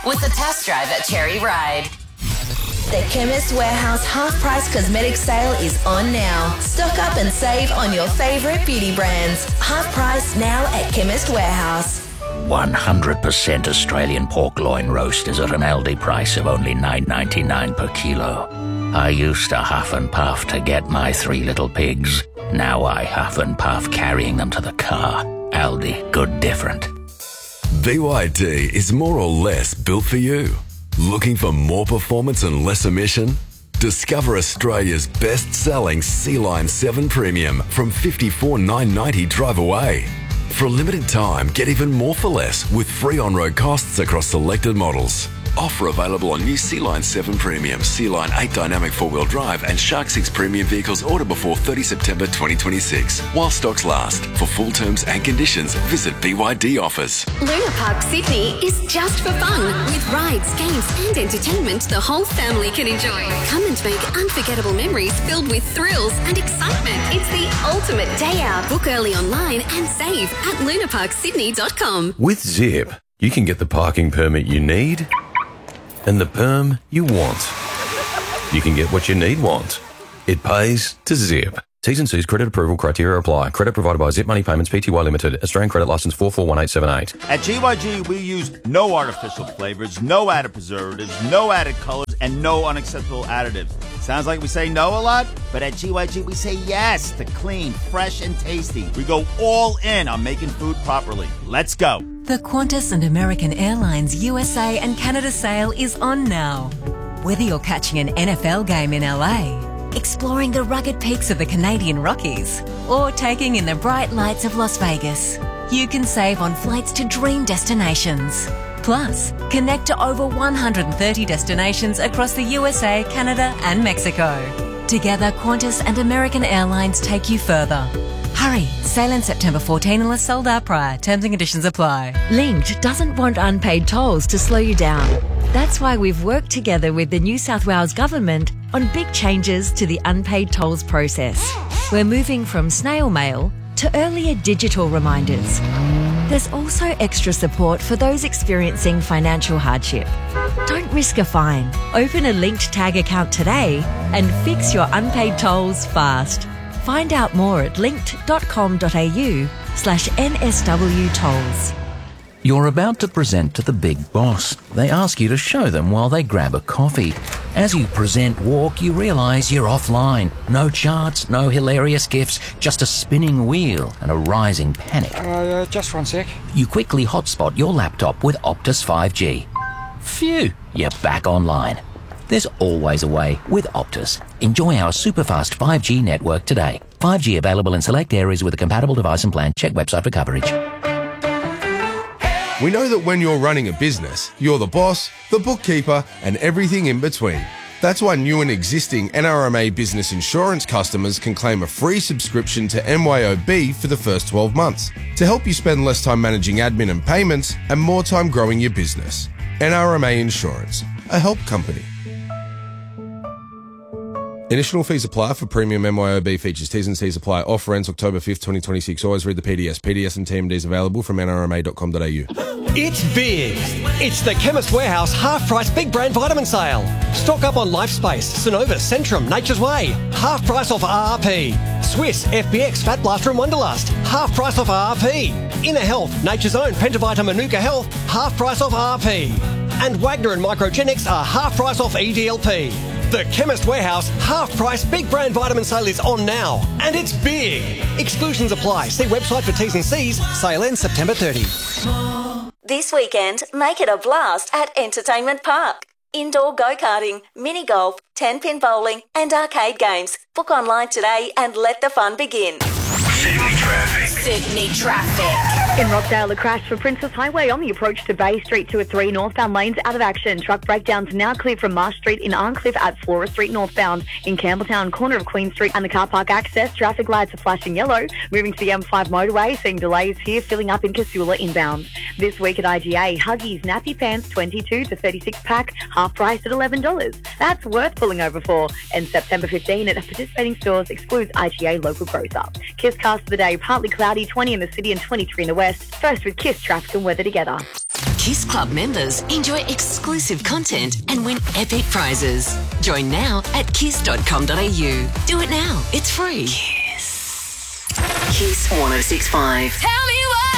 with the test drive at Cherry Ride. The Chemist Warehouse half-price cosmetic sale is on now. Stock up and save on your favourite beauty brands. Half price now at Chemist Warehouse. 100% Australian pork loin roast is at an Aldi price of only $9.99 per kilo. I used to huff and puff to get my 3 little pigs. Now I huff and puff carrying them to the car. Aldi, good different. BYD is more or less built for you. Looking for more performance and less emission? Discover Australia's best-selling Sea-Line 7 Premium from $54,990 drive away. For a limited time, get even more for less with free on-road costs across selected models. Offer available on new Sea-Line 7 Premium, Sea-Line 8 Dynamic 4-wheel drive and Shark 6 Premium vehicles ordered before 30 September 2026. While stocks last. For full terms and conditions, visit BYD Offers. Luna Park Sydney is just for fun, with rides, games and entertainment the whole family can enjoy. Come and make unforgettable memories filled with thrills and excitement. It's the ultimate day out. Book early online and save at lunaparksydney.com. With Zip, you can get the parking permit you need and the perm you want. You can get what you want. It pays to Zip. T's and C's credit approval criteria apply. Credit provided by Zip Money Payments Pty Limited. Australian credit license 441878. At GYG, we use no artificial flavors, no added preservatives, no added colors, and no unacceptable additives. Sounds like we say no a lot, but at GYG, we say yes to clean, fresh, and tasty. We go all in on making food properly. Let's go. The Qantas and American Airlines USA and Canada sale is on now. Whether you're catching an NFL game in LA, exploring the rugged peaks of the Canadian Rockies, or taking in the bright lights of Las Vegas, you can save on flights to dream destinations. Plus, connect to over 130 destinations across the USA, Canada and Mexico. Together, Qantas and American Airlines take you further. Hurry, sale in September 14 unless sold out prior. Terms and conditions apply. Linked doesn't want unpaid tolls to slow you down. That's why we've worked together with the New South Wales Government on big changes to the unpaid tolls process. We're moving from snail mail to earlier digital reminders. There's also extra support for those experiencing financial hardship. Don't risk a fine. Open a Linked Tag account today and fix your unpaid tolls fast. Find out more at linked.com.au/NSW tolls. You're about to present to the big boss. They ask you to show them while they grab a coffee. As you present walk, you realise you're offline. No charts, no hilarious gifs, just a spinning wheel and a rising panic. Just 1 sec. You quickly hotspot your laptop with Optus 5G. Phew, you're back online. There's always a way with Optus. Enjoy our super-fast 5G network today. 5G available in select areas with a compatible device and plan. Check website for coverage. We know that when you're running a business, you're the boss, the bookkeeper, and everything in between. That's why new and existing NRMA Business Insurance customers can claim a free subscription to MYOB for the first 12 months to help you spend less time managing admin and payments and more time growing your business. NRMA Insurance, a help company. Initial fees apply for premium MYOB features. T's and C's apply. Offer ends October 5th, 2026. Always read the PDS. PDS and TMDs available from nrma.com.au. It's big. It's the Chemist Warehouse half-price big brand vitamin sale. Stock up on Lifespace, Synovus, Centrum, Nature's Way. Half price off RRP. Swiss, FBX, Fat Blaster and Wonderlust. Half price off RRP. Inner Health, Nature's Own, Pentavita Manuka Health. Half price off RRP. And Wagner and Microgenics are half price off EDLP. The Chemist Warehouse half-price big brand vitamin sale is on now. And it's big. Exclusions apply. See website for T's and C's. Sale ends September 30. This weekend, make it a blast at Entertainment Park. Indoor go-karting, mini golf, 10-pin bowling and arcade games. Book online today and let the fun begin. Sydney traffic. Sydney traffic. In Rockdale, a crash for Princess Highway on the approach to Bay Street. 2 or 3 northbound lanes out of action. Truck breakdowns now clear from Marsh Street in Arncliffe at Flora Street northbound. In Campbelltown, corner of Queen Street and the car park access, traffic lights are flashing yellow. Moving to the M5 motorway, seeing delays here, filling up in Casula inbound. This week at IGA, Huggies Nappy Pants 22 to 36 pack, half price at $11. That's worth pulling over for. And September 15 at participating stores excludes IGA local grocer. Kiss cast for the day, partly cloudy, 20 in the city and 23 in the west. First with Kiss traffic and weather together. Kiss Club members enjoy exclusive content and win epic prizes. Join now at kiss.com.au. Do it now. It's free. Kiss 106.5. Tell me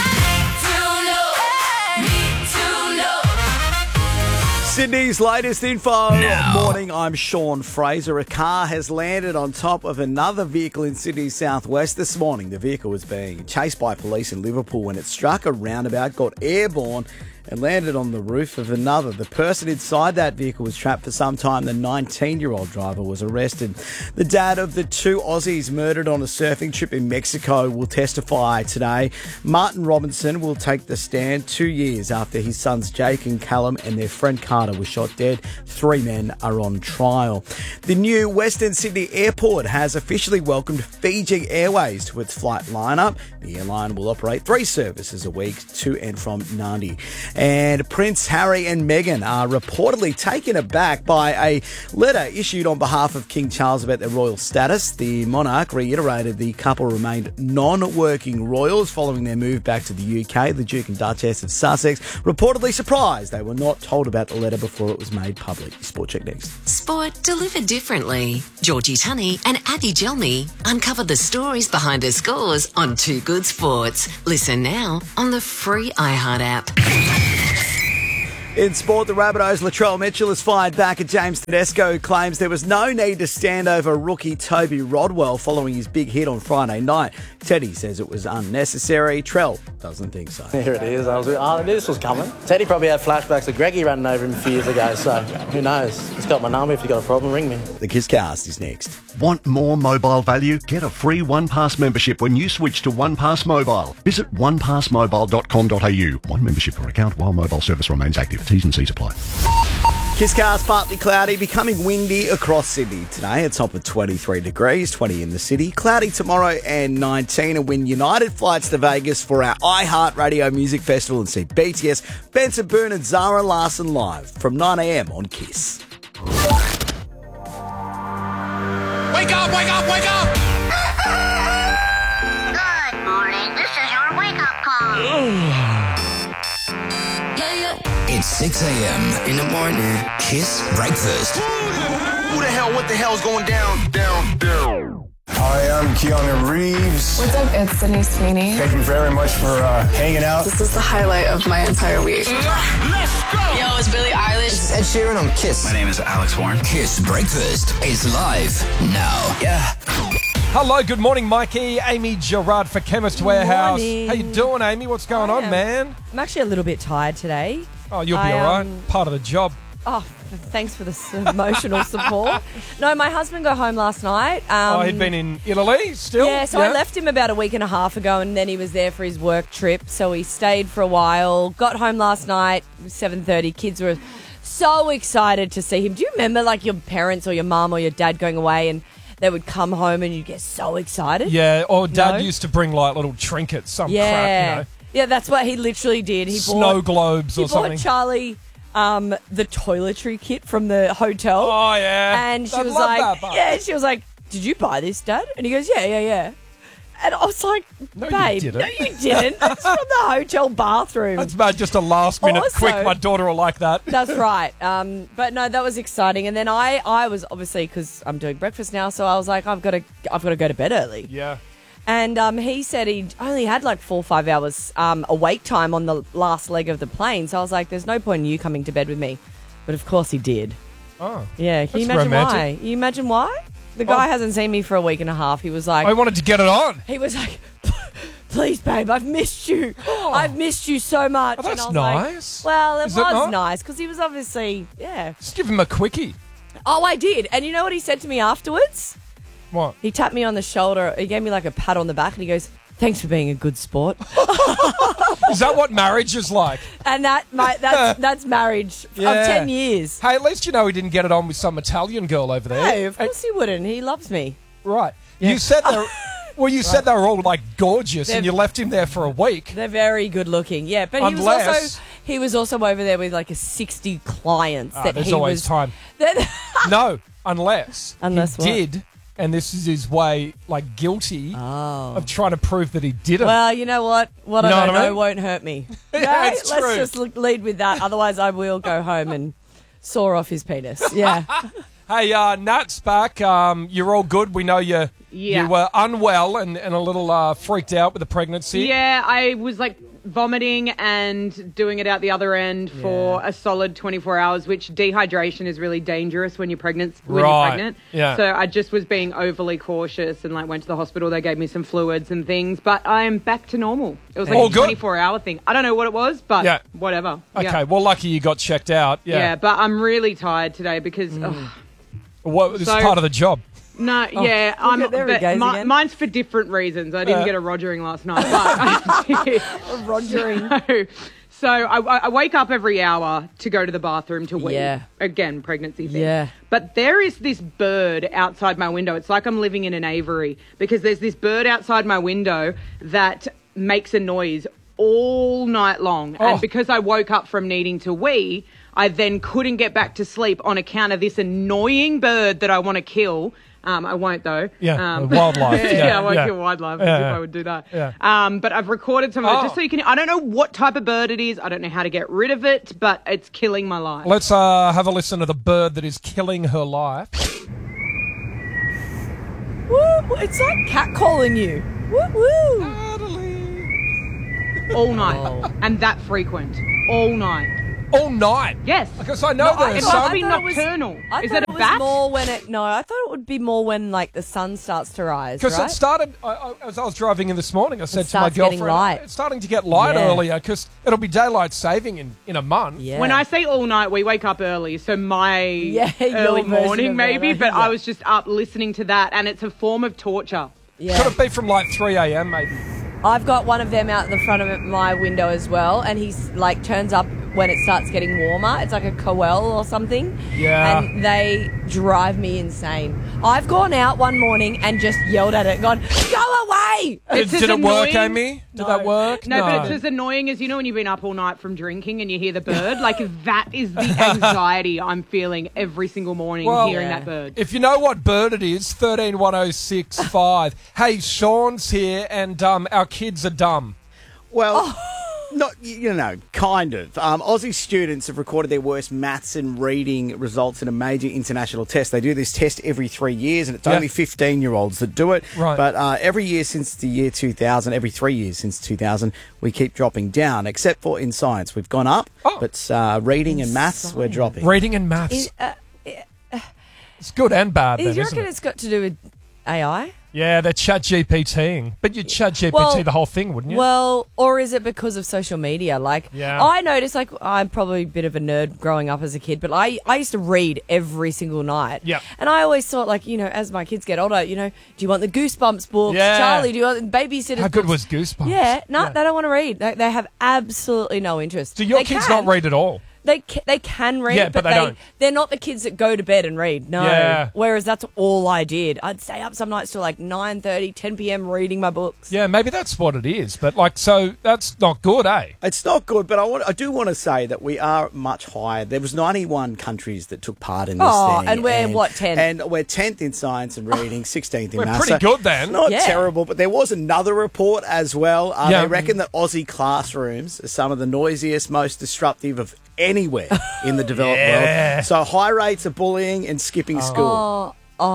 Sydney's latest info. Morning, I'm Sean Fraser. A car has landed on top of another vehicle in Sydney's southwest this morning. The vehicle was being chased by police in Liverpool when it struck a roundabout, got airborne and landed on the roof of another. The person inside that vehicle was trapped for some time. The 19-year-old driver was arrested. The dad of the two Aussies murdered on a surfing trip in Mexico will testify today. Martin Robinson will take the stand 2 years after his sons Jake and Callum and their friend Carter were shot dead. 3 men are on trial. The new Western Sydney Airport has officially welcomed Fiji Airways to its flight lineup. The airline will operate 3 services a week to and from Nadi. And Prince Harry and Meghan are reportedly taken aback by a letter issued on behalf of King Charles about their royal status. The monarch reiterated the couple remained non-working royals following their move back to the UK. The Duke and Duchess of Sussex reportedly surprised they were not told about the letter before it was made public. Sport Check next. Sport delivered differently. Georgie Tunney and Abby Gelmy uncover the stories behind the scores on Too Good Sports. Listen now on the free iHeart app. In sport, the Rabbitohs' Latrell Mitchell has fired back at James Tedesco, who claims there was no need to stand over rookie Toby Rodwell following his big hit on Friday night. Teddy says it was unnecessary. Trell doesn't think so. Here it is. I knew this was coming. Teddy probably had flashbacks of Greggy running over him a few years ago, so who knows? He's got my number. If you've got a problem, ring me. The Kisscast is next. Want more mobile value? Get a free OnePass membership when you switch to OnePass Mobile. Visit onepassmobile.com.au. One membership per account while mobile service remains active. T's and C's apply. Kisscast partly cloudy, becoming windy across Sydney today. A top of 23 degrees, 20 in the city. Cloudy tomorrow and 19. And win United flights to Vegas for our iHeartRadio Music Festival and see BTS, Benson Boone and Zara Larsson live from 9am on Kiss. Wake up, wake up, wake up! Good morning. This is your wake-up call. It's 6 a.m. in the morning. Kiss Breakfast. Who the hell, what the hell's going down? Hi, I'm Keanu Reeves. What's up? It's Sydney Sweeney. Thank you very much for hanging out. This is the highlight of my entire week. Let's go! Yo, it's Billie Eilish. This is Ed Sheeran on Kiss. My name is Alex Warren. Kiss Breakfast is live now. Yeah. Hello, good morning, Mikey. Amy Gerard for Chemist Warehouse. Morning. How you doing, Amy? What's going on, man? I'm actually a little bit tired today. Oh, you'll be all right. Part of the job. Oh, thanks for the emotional support. No, my husband got home last night. He'd been in Italy still? Yeah, so I left him about a week and a half ago, and then he was there for his work trip. So he stayed for a while, got home last night, 7:30. Kids were so excited to see him. Do you remember, like, your parents or your mum or your dad going away and they would come home and you'd get so excited? Yeah, or Dad used to bring, like, little trinkets, crap, you know. Yeah, that's what he literally did. He Snow globes or something. He bought Charlie the toiletry kit from the hotel. Oh, yeah. And she was like, she was like, did you buy this, Dad? And he goes, yeah. And I was like, babe, no, you didn't. That's from the hotel bathroom. That's about just a last minute quick. My daughter will like that. That's right. But no, that was exciting. And then I was obviously, because I'm doing breakfast now, so I was like, I've got to go to bed early. Yeah. And he said he only had like 4 or 5 hours awake time on the last leg of the plane. So I was like, there's no point in you coming to bed with me. But of course he did. Oh. Yeah. Can you imagine why? You imagine why? The guy hasn't seen me for a week and a half. He was like... I wanted to get it on. He was like, please, babe, I've missed you. I've missed you so much. Oh, that's and I was nice. Like, well, it Is it was not? nice because he was obviously, yeah. Just give him a quickie. Oh, I did. And you know what he said to me afterwards? What? He tapped me on the shoulder. He gave me like a pat on the back and he goes, thanks for being a good sport. Is that what marriage is like? And that's marriage of 10 years. Hey, at least you know he didn't get it on with some Italian girl over there. No, of course he wouldn't. He loves me. Right. Yeah. You said they said they were all like gorgeous and you left him there for a week. They're very good looking. Yeah, but he was also over there with like a 60 clients that there's he always was time. No, unless he what? did and this is his way, like, guilty of trying to prove that he didn't. Well, you know what? What You know I don't what I know mean? won't hurt me. Yeah, Okay? it's Let's true. just lead with that. Otherwise, I will go home and saw off his penis. Yeah. Hey, Nat's back. You're all good. We know you were unwell and a little freaked out with the pregnancy. Yeah, I was like vomiting and doing it out the other end for a solid 24 hours, which dehydration is really dangerous when you're pregnant. Yeah. So I just was being overly cautious and like went to the hospital. They gave me some fluids and things, but I am back to normal. It was like All a good? 24-hour thing. I don't know what it was, but whatever. Okay, Yeah. well, lucky you got checked out. Yeah, but I'm really tired today because What, this So- is part of the job. no, Oh, yeah, I'm. there he but goes again. mine's for different reasons. I didn't get a rogering last night, but Rogering. So I wake up every hour to go to the bathroom to wee. Yeah. Again, pregnancy thing. Yeah. But there is this bird outside my window. It's like I'm living in an aviary because there's this bird outside my window that makes a noise all night long. Oh. And because I woke up from needing to wee, I then couldn't get back to sleep on account of this annoying bird that I want to kill. I won't though. Yeah, wildlife. Yeah, I won't kill wildlife Yeah, if yeah. I would do that. Yeah. But I've recorded some of it just so you can. I don't know what type of bird it is. I don't know how to get rid of it, but it's killing my life. Let's have a listen to the bird that is killing her life. Woo, it's like catcalling you. Woo woo. All night, and that frequent. All night. All night? Yes. Because I know No, the it sun. must be nocturnal. I Is thought it a was bat? more when it. No, I thought it would be more when like the sun starts to rise. Because right? it started, as I was driving in this morning, I said to my starts getting girlfriend, light. it's starting to get light Yeah. earlier because it'll be daylight saving in a month. Yeah. When I say all night, we wake up early, so my your early version morning of maybe, early, but yeah. I was just up listening to that, and it's a form of torture. Could it be from like 3 a.m. maybe? I've got one of them out in the front of my window as well, and he's like turns up when it starts getting warmer. It's like a coel or something. Yeah. And they drive me insane. I've gone out one morning and just yelled at it and gone, go away! It's Did as it work, annoying- Amy? Did that work? No, but it's as annoying as, you know, when you've been up all night from drinking and you hear the bird. Like, that is the anxiety I'm feeling every single morning hearing that bird. If you know what bird it is, 131065. Hey, Sean's here, and our kids are dumb. Well, not, you know, kind of. Aussie students have recorded their worst maths and reading results in a major international test. They do this test every 3 years, and it's only 15-year-olds that do it. Right. But every year since the year 2000, every 3 years since 2000, we keep dropping down, except for in science. We've gone up, but reading and maths, we're dropping. Reading and maths. It's good and bad, Do then, you isn't reckon it? it's got to do with AI? Yeah, they're chat GPTing. But you'd chat GPT Well- the whole thing, wouldn't you? Well, or is it because of social media? Like, Yeah. I noticed, like, I'm probably a bit of a nerd growing up as a kid, but I used to read every single night. Yeah. And I always thought, like, you know, as my kids get older, you know, do you want the Goosebumps books? Yeah. Charlie, do you want the Babysitter's How good books? was Goosebumps? Yeah, no, they don't want to read. They have absolutely no interest. Do your They kids can. not read at all? They can read, Yeah, but they don't. They're not the kids that go to bed and read. No. Yeah. Whereas that's all I did. I'd stay up some nights till like 9:30, 10 p.m. reading my books. Yeah, maybe that's what it is. But, like, so that's not good, eh? It's not good, but I do want to say that we are much higher. There was 91 countries that took part in this thing. and we're, what, 10th? And we're 10th in science and reading, 16th in We're maths. pretty So good then. It's not Yeah. terrible, but there was another report as well. Yeah. They reckon that Aussie classrooms are some of the noisiest, most disruptive of anywhere in the developed Yeah. world. So high rates of bullying and skipping school.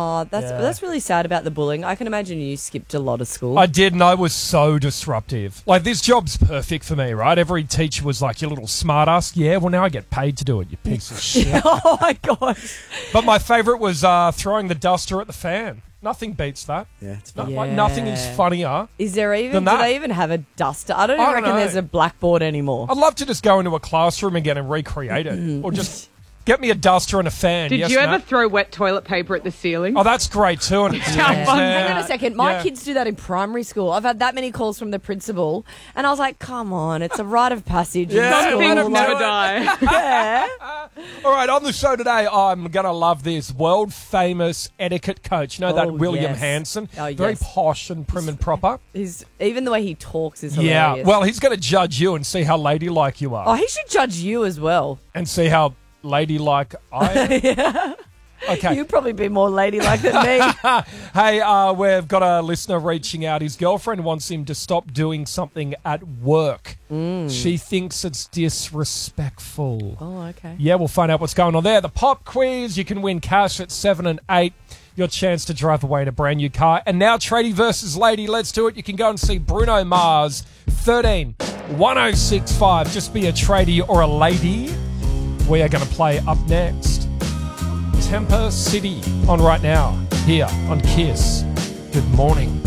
That's really sad about the bullying. I can imagine you skipped a lot of school. I did, and I was so disruptive. Like, this job's perfect for me, right? Every teacher was like, you little smartass. Yeah, well, now I get paid to do it, you piece of shit. Oh my gosh. But my favourite was throwing the duster at the fan. Nothing beats that. Yeah, it's Not- fun. Yeah. Like, nothing is funnier. Is there even, Than do that. they even have a duster? I don't I even don't reckon know. there's a blackboard anymore. I'd love to just go into a classroom again and recreate it. Or just get me a duster and a fan. Did Yes, you ever Nat? throw wet toilet paper at the ceiling? Oh, that's great too. And it's Hang Hang on a second. My Yeah. kids do that in primary school. I've had that many calls from the principal, and I was like, "Come on, it's a rite of passage." in Yeah. school. Things Like- never die. Yeah. All right, on the show today, I'm going to love this world famous etiquette coach. You know that Oh, William yes. Hanson? Oh, Very yes. posh and prim and proper. Even the way he talks is Yeah, hilarious. well, he's going to judge you and see how ladylike you are. Oh, he should judge you as well. And see how ladylike I am. Okay. You'd probably be more ladylike than me. Hey, we've got a listener reaching out. His girlfriend wants him to stop doing something at work. She thinks it's disrespectful. Oh, okay. Yeah, we'll find out what's going on there. The pop quiz, you can win cash at 7 and 8. Your chance to drive away in a brand new car. And now tradie versus lady. Let's do it. You can go and see Bruno Mars. 13-1065. Just be a tradie or a lady. We are going to play up next. Temper City on right now, here on Kiss. Good morning.